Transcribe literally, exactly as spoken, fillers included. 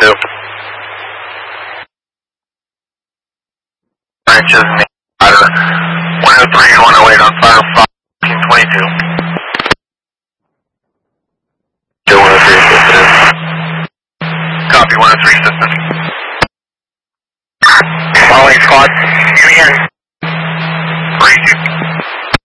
two. Alright, just me. one oh three, one oh eight on fire, fifteen twenty-two. one oh three, assistant. Copy, one oh three, assistant.